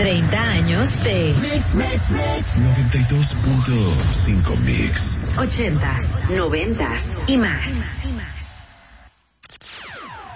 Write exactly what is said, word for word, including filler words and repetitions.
treinta años de Mix, Mix, Mix. noventa y dos punto cinco Mix. ochentas, noventas y más.